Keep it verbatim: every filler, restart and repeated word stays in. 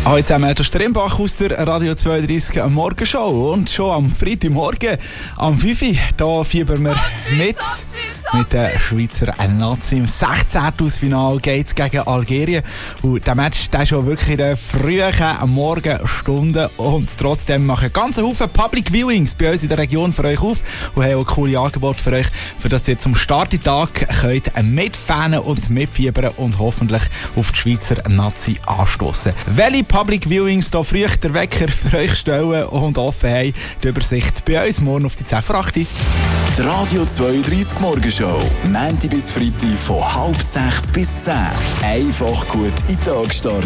Hallo zusammen, das ist der Rimbach aus der Radio zweiunddreißig Morgenshow. Und schon am Freitagmorgen, am fünf Uhr, da fiebern wir mit. Mit den Schweizer Nazi. Im sechzehnten Finale geht es gegen Algerien. Und der Match der ist schon wirklich in den frühen Morgenstunden. Und trotzdem machen ganz Haufen Public Viewings bei uns in der Region für euch auf. Und haben auch coole Angebote für euch, für das ihr zum Starttag könnt mitfahren und mitfiebern und hoffentlich auf die Schweizer Nazi anstoßen. Welche Public Viewings hier früh der Wecker für euch stellen und offen haben, die Übersicht bei uns morgen auf die zehn vor acht. Die Radio zweiunddreißig Morgenshow. Montag bis Freitag von halb sechs bis zehn. Einfach gut in den Tag starten.